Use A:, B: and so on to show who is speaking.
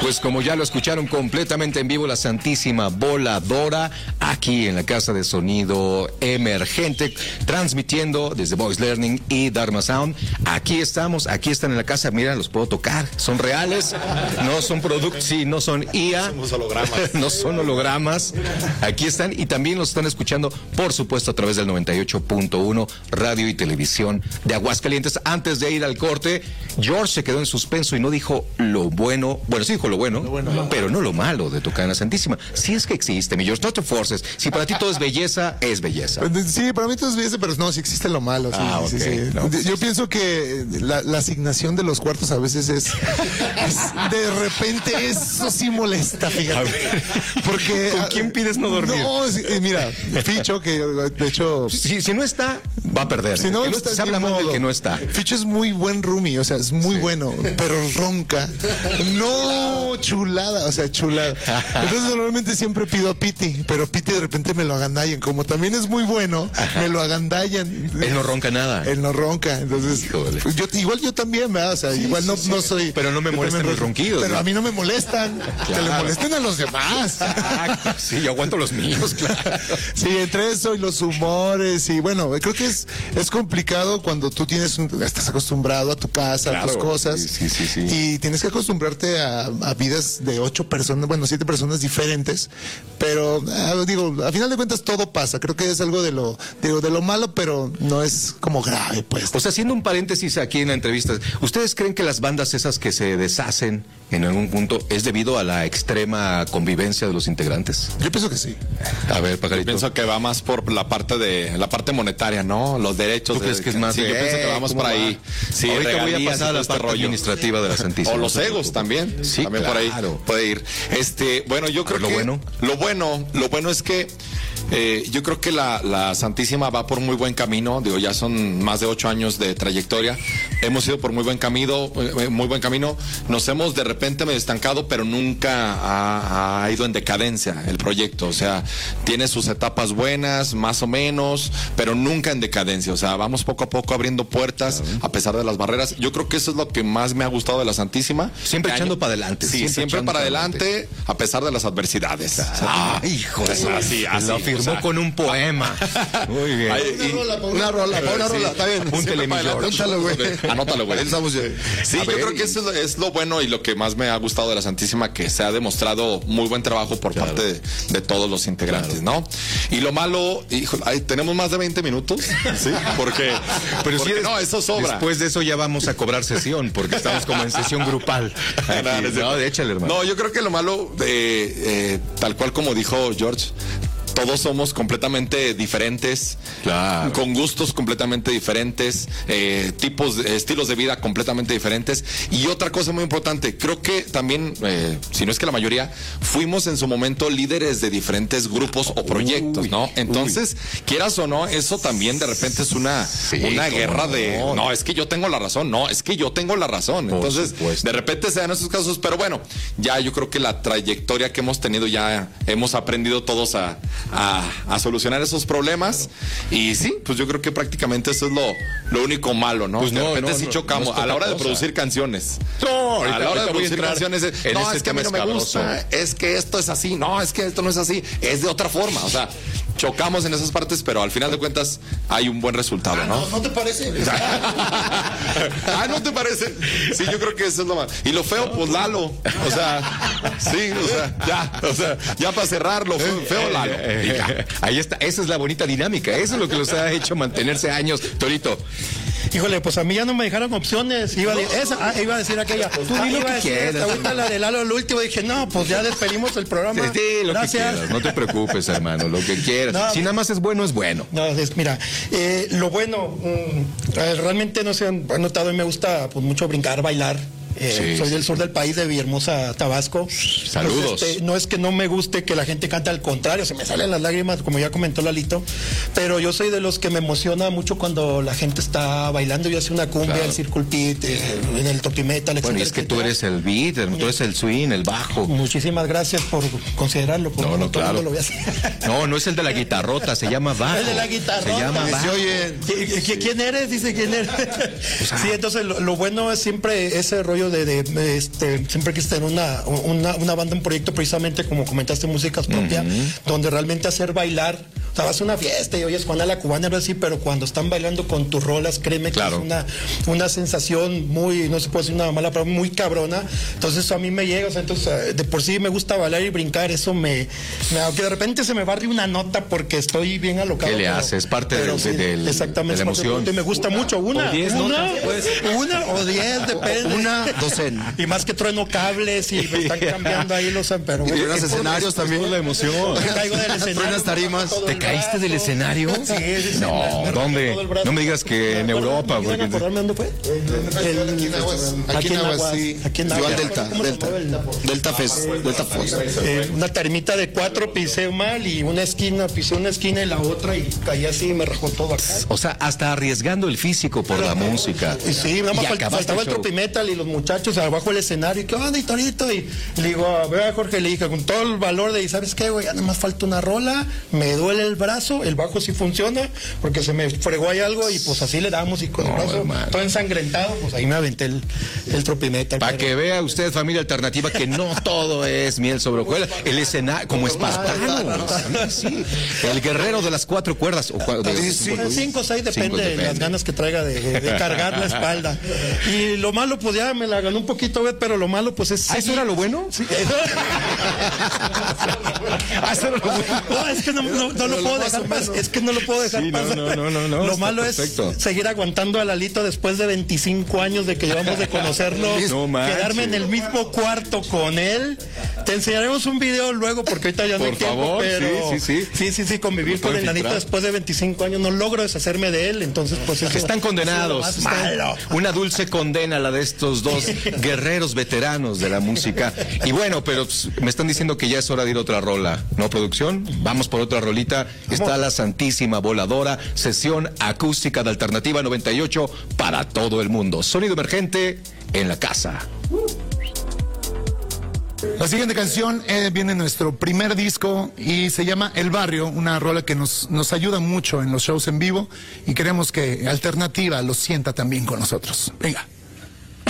A: Pues como ya lo escucharon completamente en vivo, la Santísima Voladora, aquí en la Casa de Sonido Emergente, transmitiendo desde Voice Learning y Dharma Sound. Aquí estamos, aquí están en la casa, mira, los puedo tocar, son reales, no son productos, sí, no son IA,
B: somos hologramas.
A: No son hologramas, aquí están y también los están escuchando, por supuesto, a través del 98.1 Radio y Televisión de Aguascalientes. Antes de ir al corte, George se quedó en suspenso y no dijo lo bueno, sí dijo lo bueno, pero no lo malo de tocar en la Santísima. Si es que existe, mi George, no te forces. Si para ti todo es belleza, es belleza.
C: Sí, para mí todo es belleza, pero no, si existe lo malo. Sí,
A: okay.
C: Sí.
A: No,
C: yo pienso que la asignación de los cuartos a veces es de repente eso sí molesta, fíjate. Porque
A: ¿con quién pides no dormir?
C: No, mira, Ficho, que de hecho...
A: Si no está, va a perder.
C: Si no está,
A: se habla mal del que no está.
C: Ficho es muy buen roomie, o sea, es muy bueno, pero ronca. No, chulada, o sea, chulada. Entonces normalmente siempre pido a Piti, pero Piti de repente me lo agandallan. Como también es muy bueno, me lo agandallan.
A: Él no ronca nada.
C: Él no ronca, entonces igual yo también, ¿verdad? O sea, igual no soy...
A: Pero no me molestan los ronquidos.
C: Pero a mí no me molestan, que le molesten a los demás.
A: Sí, yo aguanto los míos, claro.
C: Sí, entre eso y los humores y bueno, creo que es complicado cuando tú estás acostumbrado a tu casa, claro, a tus cosas.
A: Sí.
C: Y tienes que acostumbrarte a vidas de 7 personas diferentes, pero a final de cuentas todo pasa. Creo que es algo de lo malo, pero no es como grave, pues.
A: O sea, haciendo un paréntesis aquí en la entrevista, ¿ustedes creen que las bandas esas que se deshacen en algún punto es debido a la extrema convivencia de los integrantes?
C: Yo pienso que sí.
A: A ver, Pajarito.
B: Yo pienso que va más por la parte monetaria, ¿no? Los derechos.
A: ¿Tú crees que es más?
B: Sí, yo pienso que vamos por ahí. Sí,
A: ahorita voy a pasar a la parte administrativa de la Santísima.
B: O los egos también.
A: Sí,
B: también
A: claro.
B: Por ahí puede ir. Bueno, yo creo que lo bueno es que yo creo que la Santísima va por muy buen camino. Digo, ya son más de 8 años de trayectoria. Hemos ido por muy buen camino. Nos hemos de repente medio estancado, pero nunca ha ido en decadencia el proyecto. O sea, tiene sus etapas buenas, más o menos, pero nunca en decadencia. O sea, vamos poco a poco abriendo puertas a pesar de las barreras. Yo creo que eso es lo que más me ha gustado de la Santísima.
A: Siempre echando para adelante.
B: Sí, siempre para adelante, a pesar de las adversidades.
A: Hijo de eso.
B: Así.
A: Lo afirmó con un poema. Muy bien.
C: Una rola, está bien.
A: Apúntale, mi George.
B: Anótalo, güey. Sí, yo creo que eso es lo bueno y lo que más me ha gustado de la Santísima, que se ha demostrado muy buen trabajo por parte de todos los integrantes, ¿no? Y lo malo, tenemos más de 20 minutos, ¿sí? Porque no, eso sobra.
A: Después de eso ya vamos a cobrar sesión, porque estamos como en sesión grupal. No, échale, hermano.
B: No, yo creo que lo malo, tal cual como dijo George, todos somos completamente diferentes,
A: claro,
B: con gustos completamente diferentes, estilos de vida completamente diferentes. Y otra cosa muy importante, creo que también, si no es que la mayoría, fuimos en su momento líderes de diferentes grupos o proyectos, ¿no? Entonces, quieras o no, eso también de repente es una guerra de, no, es que yo tengo la razón, no, es que yo tengo la razón. Entonces, de repente se dan esos casos, pero bueno, ya yo creo que la trayectoria que hemos tenido, ya hemos aprendido todos a solucionar esos problemas. Y sí, pues yo creo que prácticamente eso es lo único malo, ¿no?
A: Pues
B: de repente sí chocamos a la hora de producir canciones.
A: No,
B: a la hora de producir canciones, no, es que a mí no me gusta, es que esto es así, no, es que esto no es así, es de otra forma. O sea, chocamos en esas partes, pero al final de cuentas hay un buen resultado, ¿no?
C: ¿No te parece?
B: ¿No te parece? Sí, yo creo que eso es lo malo. Y lo feo, pues Lalo. O sea, sí, ya para cerrarlo, feo Lalo.
A: Ahí está, esa es la bonita dinámica, eso es lo que los ha hecho mantenerse años. Torito.
D: Híjole, pues a mí ya no me dejaron opciones. Iba a decir aquella.
A: Tú di lo que quieras.
D: Ahorita la de Lalo, el último, dije, no, pues ya despedimos el programa.
A: Sí, lo que quieras. No te preocupes, hermano, lo que quieras. No, si nada más es bueno, es bueno.
D: No, mira, lo bueno, realmente no se han notado y me gusta pues mucho brincar, bailar. Soy del sur del país, de Villahermosa, Tabasco.
A: Saludos.
D: No es que no me guste que la gente cante, al contrario, se me salen las lágrimas, como ya comentó Lalito, pero yo soy de los que me emociona mucho cuando la gente está bailando y hace una cumbia, el circle pit, en el topimetal, etc.
A: Bueno, y es que tú eres el beat, tú eres el swing, el bajo.
D: Muchísimas gracias por considerarlo.
A: No, claro.
D: Lo voy a hacer.
A: No es el de la guitarrota, se llama bajo.
D: El de la guitarrota.
A: Se llama bajo.
D: ¿Quién eres? Dice, ¿quién eres? Sí, entonces lo bueno es siempre ese rollo rollo siempre quise tener una banda, un proyecto precisamente como comentaste, músicas propias, donde realmente hacer bailar. O sea, vas a una fiesta y oyes Juana la Cubana, algo así, pero cuando están bailando con tus rolas, créeme que es una sensación muy, no se puede decir una mala palabra, muy cabrona. Entonces a mí me llega, o sea, entonces de por sí me gusta bailar y brincar, eso aunque de repente se me barre una nota porque estoy bien alocado.
A: ¿Qué le hace? Es parte
D: exactamente,
A: de la emoción.
D: Y me gusta mucho, una o 10, depende.
E: Una docena.
D: Y más que trueno cables y me están cambiando ahí los pero
E: bueno, los escenarios también.
A: La emoción.
D: Caigo del escenario.
E: Truenas tarimas.
A: ¿Te caíste del escenario?
D: Sí.
A: No, ¿dónde? No me digas que en Europa.
D: Porque... ¿Dónde fue?
C: Aquí en Aguas, sí.
E: Yo al Delta Fest.
D: Una termita de 4 pisé mal y pisé una esquina y la otra y caí así y me rajó todo acá.
A: O sea, hasta arriesgando el físico por la música.
D: Y sí, nada más faltaba el tropimetal y los muchachos abajo del escenario. ¿Qué onda, Torito? Y le digo, a ver, Jorge, le dije con todo el valor de, ¿sabes qué, güey? Ya nada más falta una rola, me duele el brazo, el bajo sí funciona, porque se me fregó ahí algo y pues así le damos y con el brazo todo ensangrentado, pues ahí me aventé el tropimetal.
A: Para que vea usted, familia alternativa, que no todo es miel sobre hojuelas. El escenario, como espartano. Sí. El guerrero de las 4 cuerdas. O
D: 5 o 6, depende de las ganas que traiga de cargar la espalda. Y lo malo, pues ya me la ganó un poquito, pero lo malo, pues es...
A: ¿Eso era lo bueno?
D: Sí. Eso era lo bueno. No, es que no lo puedo dejar pasar. Es que no lo puedo dejar pasar.
A: No.
D: Lo malo es seguir aguantando a Lalito después de 25 años de que llevamos de conocerlo. Quedarme en el mismo cuarto con él. Te enseñaremos un video luego porque ahorita ya no hay tiempo, pero sí, convivir con el Nanito después de 25 años, no logro deshacerme de él, entonces pues eso,
A: están condenados. Una dulce condena la de estos dos guerreros veteranos de la música. Y bueno, pero me están diciendo que ya es hora de ir a otra rola, ¿no, producción? Vamos por otra rolita. Está la Santísima Voladora, sesión acústica de Alternativa 98 para todo el mundo. Sonido emergente en la casa.
C: La siguiente canción viene en nuestro primer disco y se llama El Barrio, una rola que nos ayuda mucho en los shows en vivo y queremos que Alternativa lo sienta también con nosotros. Venga.